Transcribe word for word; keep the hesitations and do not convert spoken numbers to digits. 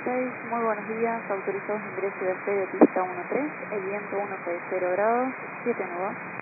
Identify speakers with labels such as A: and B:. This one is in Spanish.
A: seis, muy buenos días, autorizados ingreso de fe de pista uno tres, el viento uno seis cero grados, siete nudos.